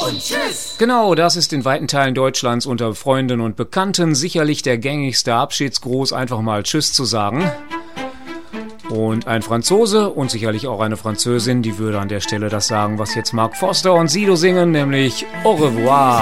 und Tschüss. Genau, das ist in weiten Teilen Deutschlands unter Freunden und Bekannten sicherlich der gängigste Abschiedsgruß, einfach mal Tschüss zu sagen. Und ein Franzose und sicherlich auch eine Französin, die würde an der Stelle das sagen, was jetzt Mark Foster und Sido singen, nämlich Au revoir.